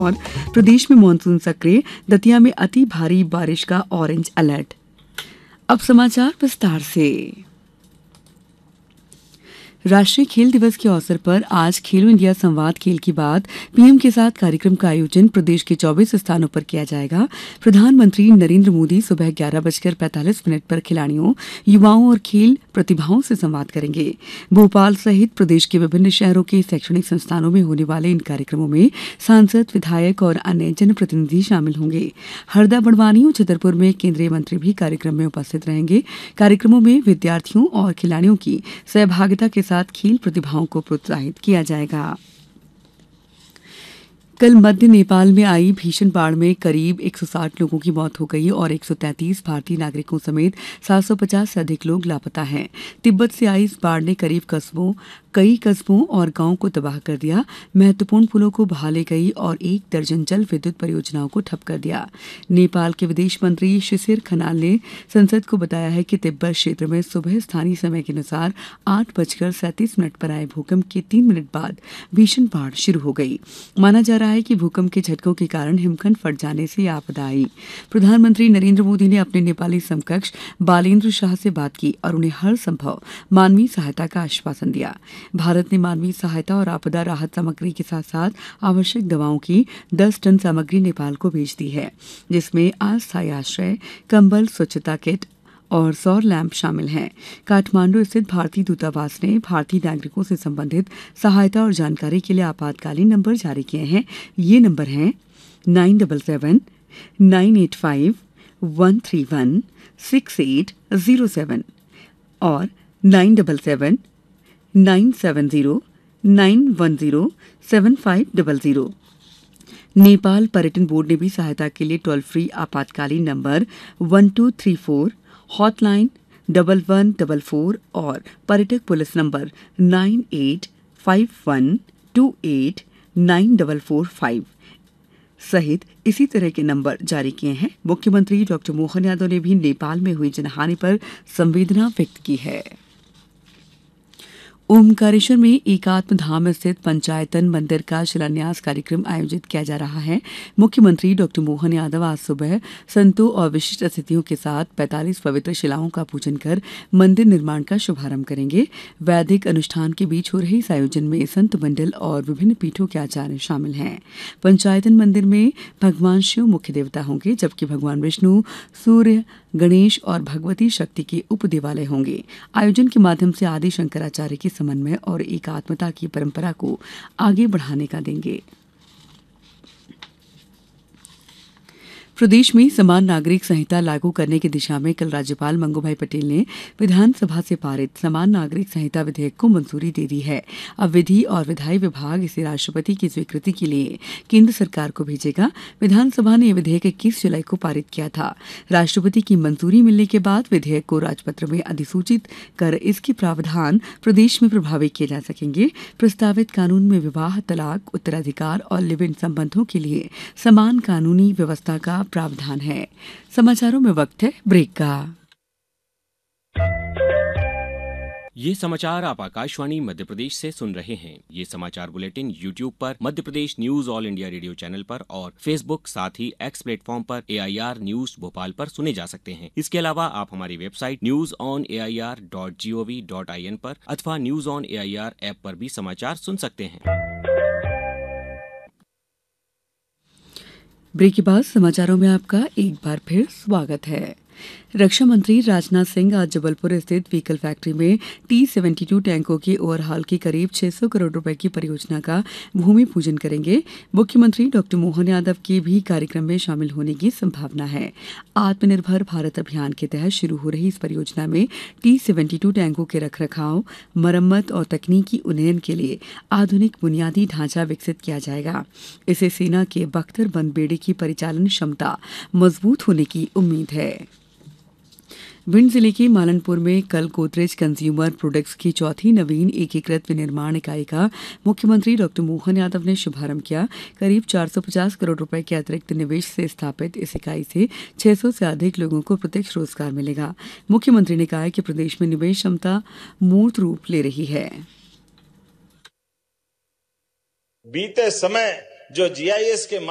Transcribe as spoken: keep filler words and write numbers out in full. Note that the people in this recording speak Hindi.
और प्रदेश में मानसून सक्रिय, दतिया में अति भारी बारिश का ऑरेंज अलर्ट। अब समाचार विस्तार से। राष्ट्रीय खेल दिवस के अवसर पर आज खेलो इंडिया संवाद खेल की बात पीएम के साथ कार्यक्रम का आयोजन प्रदेश के चौबीस स्थानों पर किया जाएगा। प्रधानमंत्री नरेंद्र मोदी सुबह ग्यारह बजकर पैंतालीस मिनट पर खिलाड़ियों, युवाओं और खेल प्रतिभाओं से संवाद करेंगे। भोपाल सहित प्रदेश के विभिन्न शहरों के शैक्षणिक संस्थानों में होने वाले इन कार्यक्रमों में सांसद, विधायक और अन्य जनप्रतिनिधि शामिल होंगे। हरदा, बड़वानी और छतरपुर में केंद्रीय मंत्री भी कार्यक्रम में उपस्थित रहेंगे। कार्यक्रमों में विद्यार्थियों और खिलाड़ियों की सहभागिता के साथ खेल प्रतिभाओं को प्रोत्साहित किया जाएगा। कल मध्य नेपाल में आई भीषण बाढ़ में करीब एक सौ साठ लोगों की मौत हो गई और एक सौ तैंतीस भारतीय नागरिकों समेत सात सौ पचास से अधिक लोग लापता हैं। तिब्बत से आई इस बाढ़ ने करीब कस्बों कई कस्बों और गांवों को तबाह कर दिया। महत्वपूर्ण पुलों को बहा ले गई और एक दर्जन जल विद्युत परियोजनाओं को ठप कर दिया। नेपाल के विदेश मंत्री शिशिर खनाल ने संसद को बताया है कि तिब्बत क्षेत्र में सुबह स्थानीय समय के अनुसार आठ बजकर सैंतीस मिनट पर आए भूकंप के तीन मिनट बाद भीषण बाढ़ शुरू हो गई। माना जा रहा है कि भूकंप के झटकों के कारण हिमखंड फट जाने से आपदा आई। प्रधानमंत्री नरेंद्र मोदी ने अपने नेपाली समकक्ष बालेन्द्र शाह से बात की और उन्हें हर संभव मानवीय सहायता का आश्वासन दिया। भारत ने मानवीय सहायता और आपदा राहत सामग्री के साथ साथ आवश्यक दवाओं की दस टन सामग्री नेपाल को भेज दी है, जिसमें अस्थायी आश्रय, कंबल, स्वच्छता किट और सौर लैंप शामिल हैं। काठमांडू स्थित भारतीय दूतावास ने भारतीय नागरिकों से संबंधित सहायता और जानकारी के लिए आपातकालीन नंबर जारी किए हैं। ये नंबर हैं nine double seven nine eight five one three one six eight zero seven और nine double seven nine seven zero nine one zero seven five double zero. Nepal पर्यटन बोर्ड ने भी सहायता के लिए टोल फ्री आपातकालीन number one two three four, hotline double one double four और पर्यटक police number nine eight five one two eight nine double four five सहित इसी तरह के नंबर जारी किए हैं। मुख्यमंत्री डॉक्टर मोहन यादव ने भी नेपाल में हुई जनहानि पर संवेदना व्यक्त की है। ओमकारेश्वर में एकात्म धाम स्थित पंचायतन मंदिर का शिलान्यास कार्यक्रम आयोजित किया जा रहा है। मुख्यमंत्री डॉक्टर मोहन यादव आज सुबह संतों और विशिष्ट अतिथियों के साथ पैंतालीस पवित्र शिलाओं का पूजन कर मंदिर निर्माण का शुभारंभ करेंगे। वैदिक अनुष्ठान के बीच हो रहे इस आयोजन में संत मंडल और विभिन्न पीठों के आचार्य शामिल हैं। पंचायतन मंदिर में भगवान शिव मुख्य देवता होंगे, जबकि भगवान विष्णु, सूर्य, गणेश और भगवती शक्ति के उप देवालय होंगे। आयोजन के माध्यम से आदि शंकराचार्य की समन्वय और एकात्मता की परंपरा को आगे बढ़ाने का देंगे। प्रदेश में समान नागरिक संहिता लागू करने की दिशा में कल राज्यपाल मंगूभाई पटेल ने विधानसभा से पारित समान नागरिक संहिता विधेयक को मंजूरी दे दी है। अब विधि और विधायी विभाग इसे राष्ट्रपति की स्वीकृति के लिए केंद्र सरकार को भेजेगा। विधानसभा ने यह विधेयक इक्कीस जुलाई को पारित किया था। राष्ट्रपति की मंजूरी मिलने के बाद विधेयक को राजपत्र में अधिसूचित कर इसके प्रावधान प्रदेश में प्रभावी किए जा सकेंगे। प्रस्तावित कानून में विवाह, तलाक, उत्तराधिकार और लिव इन संबंधों के लिए समान कानूनी व्यवस्था का प्रावधान है। समाचारों में वक्त है ब्रेक का। ये समाचार आप आकाशवाणी मध्य प्रदेश से सुन रहे हैं। ये समाचार बुलेटिन यूट्यूब पर Madhya Pradesh news all India radio channel पर और फेसबुक साथ ही एक्स प्लेटफॉर्म पर ए आई आर न्यूज भोपाल पर सुने जा सकते हैं। इसके अलावा आप हमारी website news on A I R dot G O V dot I N पर अथवा news on A I R app पर भी समाचार सुन सकते हैं। ब्रेक के बाद समाचारों में आपका एक बार फिर स्वागत है। रक्षा मंत्री राजनाथ सिंह आज जबलपुर स्थित व्हीकल फैक्ट्री में टी सेवेंटी टू टैंकों के ओवरहाल की करीब छह सौ करोड़ रुपए की परियोजना का भूमि पूजन करेंगे। मुख्यमंत्री डॉक्टर मोहन यादव के भी कार्यक्रम में शामिल होने की संभावना है। आत्मनिर्भर भारत अभियान के तहत शुरू हो रही इस परियोजना में टी सेवेंटी टू टैंकों के रखरखाव, मरम्मत और तकनीकी उन्नयन के लिए आधुनिक बुनियादी ढांचा विकसित किया जाएगा। इससे सेना के बख्तरबंद बेड़े की परिचालन क्षमता मजबूत होने की उम्मीद है। भिंड जिले के मालनपुर में कल गोदरेज कंज्यूमर प्रोडक्ट्स की चौथी नवीन एकीकृत विनिर्माण इकाई का मुख्यमंत्री डॉक्टर मोहन यादव ने शुभारंभ किया। करीब चार सौ पचास करोड़ रुपए के अतिरिक्त निवेश से स्थापित इस इकाई से छह सौ से अधिक लोगों को प्रत्यक्ष रोजगार मिलेगा। मुख्यमंत्री ने कहा कि प्रदेश में निवेश क्षमता मूर्त रूप ले रही है। बीते समय जो जी आई एस के